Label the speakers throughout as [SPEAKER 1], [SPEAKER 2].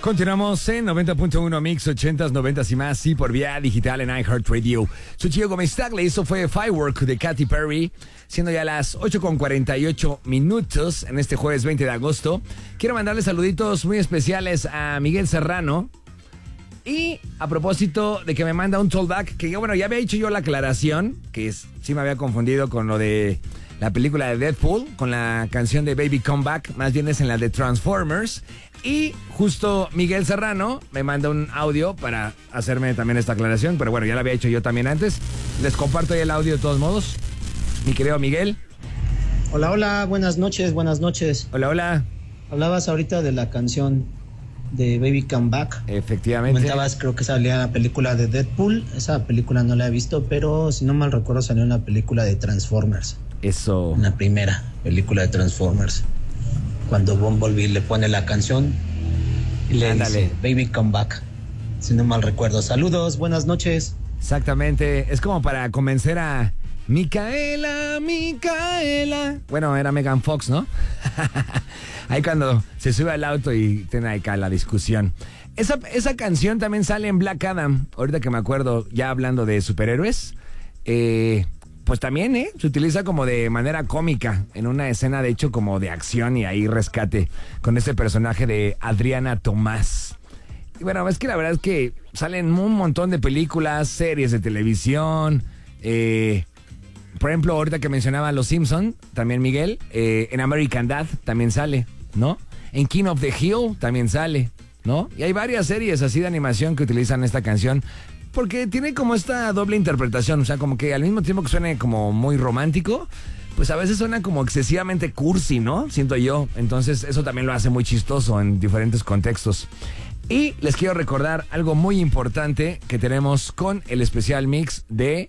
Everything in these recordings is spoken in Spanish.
[SPEAKER 1] Continuamos en 90.1 Mix 80s, 90s y más, y por vía digital en iHeartRadio. Soy Chico Gómez Tagle, eso fue Firework de Katy Perry, siendo ya las 8:48 en este jueves 20 de agosto. Quiero mandarle saluditos muy especiales a Miguel Serrano. Y a propósito de que me manda un tollback, que bueno, ya había hecho yo la aclaración, sí me había confundido con lo de la película de Deadpool, con la canción de Baby Come Back, más bien es en la de Transformers. Y justo Miguel Serrano me manda un audio para hacerme también esta aclaración, pero bueno, ya la había hecho yo también antes. Les comparto ahí el audio de todos modos. Mi querido Miguel.
[SPEAKER 2] Hola, hola, buenas noches, buenas noches.
[SPEAKER 1] Hola, hola.
[SPEAKER 2] Hablabas ahorita de la canción de Baby Come Back.
[SPEAKER 1] Efectivamente.
[SPEAKER 2] Comentabas, creo que salía en la película de Deadpool. Esa película no la he visto, pero si no mal recuerdo salió en la película de Transformers.
[SPEAKER 1] Eso.
[SPEAKER 2] En la primera película de Transformers. Cuando Bumblebee le pone la canción y le dice Baby Come Back. Si no mal recuerdo. Saludos, buenas noches.
[SPEAKER 1] Exactamente. Es como para convencer a Micaela. Bueno, era Megan Fox, ¿no? Ahí cuando se sube al auto y tiene acá la discusión. Esa canción también sale en Black Adam. Ahorita que me acuerdo, ya hablando de superhéroes. Pues también, se utiliza como de manera cómica. En una escena, de hecho, como de acción y ahí rescate. Con ese personaje de Adriana Tomás. Y bueno, es que la verdad es que salen un montón de películas, series de televisión. Por ejemplo, ahorita que mencionaba Los Simpson, también Miguel, en American Dad también sale, ¿no? En King of the Hill también sale, ¿no? Y hay varias series así de animación que utilizan esta canción, porque tiene como esta doble interpretación, o sea, como que al mismo tiempo que suene como muy romántico, pues a veces suena como excesivamente cursi, ¿no? Siento yo, entonces eso también lo hace muy chistoso en diferentes contextos. Y les quiero recordar algo muy importante que tenemos con el especial mix de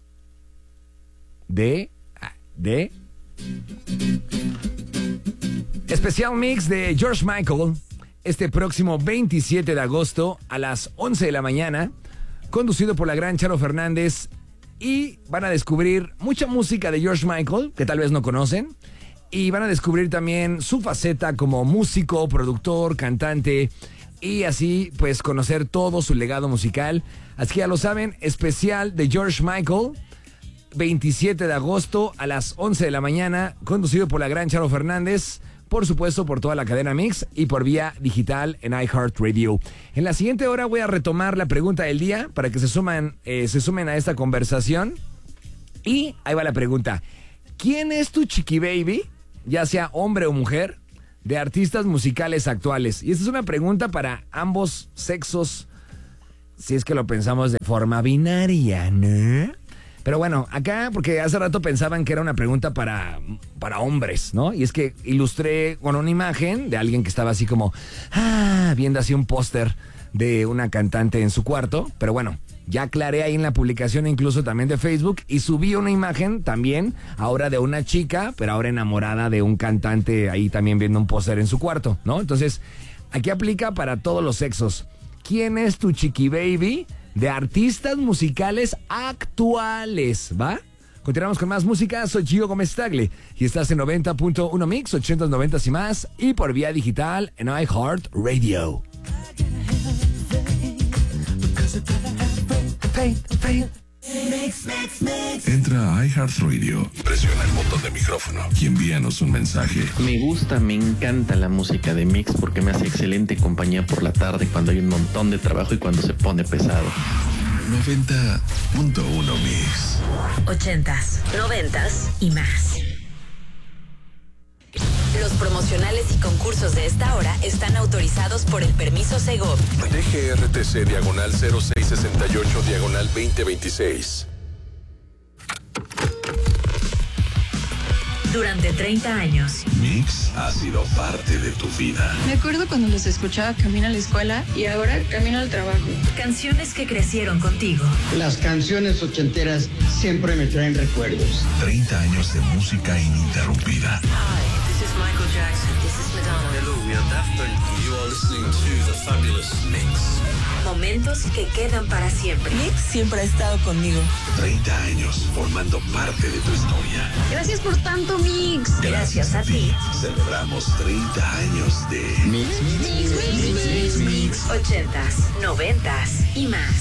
[SPEAKER 1] especial mix de George Michael este próximo 27 de agosto a las 11 de la mañana, conducido por la gran Charo Fernández, y van a descubrir mucha música de George Michael que tal vez no conocen, y van a descubrir también su faceta como músico, productor, cantante, y así pues conocer todo su legado musical. Así que ya lo saben, especial de George Michael 27 de agosto a las 11 de la mañana, conducido por la gran Charo Fernández, por supuesto por toda la cadena Mix y por vía digital en iHeartRadio. En la siguiente hora voy a retomar la pregunta del día para que se sumen a esta conversación. Y ahí va la pregunta: ¿quién es tu chiqui baby, ya sea hombre o mujer, de artistas musicales actuales? Y esta es una pregunta para ambos sexos, si es que lo pensamos de forma binaria, ¿no? Pero bueno, acá, porque hace rato pensaban que era una pregunta para hombres, ¿no? Y es que ilustré con una imagen de alguien que estaba así como, viendo así un póster de una cantante en su cuarto. Pero bueno, ya aclaré ahí en la publicación incluso también de Facebook, y subí una imagen también ahora de una chica, pero ahora enamorada de un cantante ahí también viendo un póster en su cuarto, ¿no? Entonces, aquí aplica para todos los sexos. ¿Quién es tu chiqui baby de artistas musicales actuales, va? Continuamos con más música. Soy Gio Gómez Tagle y estás en 90.1 Mix, 80s, 90s y más, y por vía digital en iHeartRadio.
[SPEAKER 3] Entra a iHeartRadio, presiona el botón de micrófono y envíanos un mensaje.
[SPEAKER 4] Me gusta, me encanta la música de Mix porque me hace excelente compañía por la tarde cuando hay un montón de trabajo y cuando se pone pesado.
[SPEAKER 3] 90.1 Mix.
[SPEAKER 5] 80s, 90s y más. Los promocionales y concursos de esta hora están autorizados por el permiso Segov.
[SPEAKER 3] DGRTC /0668/2026.
[SPEAKER 5] Durante 30 años.
[SPEAKER 3] Mix ha sido parte de tu vida.
[SPEAKER 6] Me acuerdo cuando los escuchaba camino a la escuela y ahora camino al trabajo.
[SPEAKER 5] Canciones que crecieron contigo.
[SPEAKER 7] Las canciones ochenteras siempre me traen recuerdos.
[SPEAKER 3] 30 años de música ininterrumpida.
[SPEAKER 8] Hi, this is Michael Jackson. This is Madonna.
[SPEAKER 9] Hello, we are Daft Punk. You are listening to The Fabulous Mix.
[SPEAKER 5] Momentos que quedan para siempre.
[SPEAKER 10] Mix siempre ha estado conmigo.
[SPEAKER 3] 30 años formando parte de tu historia.
[SPEAKER 6] Gracias por tanto, Mix.
[SPEAKER 5] Gracias a ti.
[SPEAKER 3] Celebramos 30 años de
[SPEAKER 6] Mix.
[SPEAKER 5] 80s, 90s y más.